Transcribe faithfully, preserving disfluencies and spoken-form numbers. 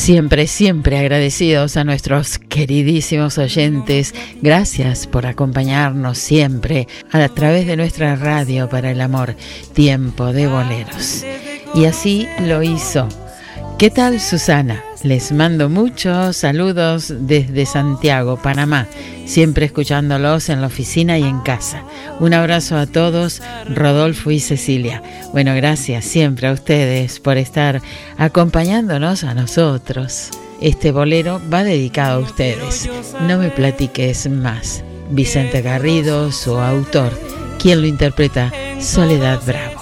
Siempre, siempre agradecidos a nuestros queridísimos oyentes. Gracias por acompañarnos siempre a través de nuestra radio para el amor, Tiempo de Boleros. Y así lo hizo. ¿Qué tal, Susana? Les mando muchos saludos desde Santiago, Panamá, siempre escuchándolos en la oficina y en casa. Un abrazo a todos, Rodolfo y Cecilia. Bueno, gracias siempre a ustedes por estar acompañándonos a nosotros. Este bolero va dedicado a ustedes. No me platiques más. Vicente Garrido, su autor. Quien lo interpreta, Soledad Bravo.